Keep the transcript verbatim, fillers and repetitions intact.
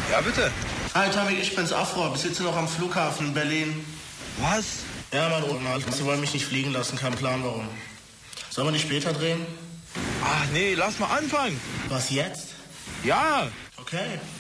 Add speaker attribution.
Speaker 1: Ja, bitte.
Speaker 2: Hi, Tommy, ich bin's, Afro. Ich sitze noch am Flughafen in Berlin.
Speaker 1: Was?
Speaker 2: Ja, mein Oma. Sie wollen mich nicht fliegen lassen. Kein Plan, warum. Sollen wir nicht später drehen?
Speaker 1: Ach, nee, lass mal anfangen.
Speaker 2: Was, jetzt?
Speaker 1: Ja.
Speaker 2: Okay.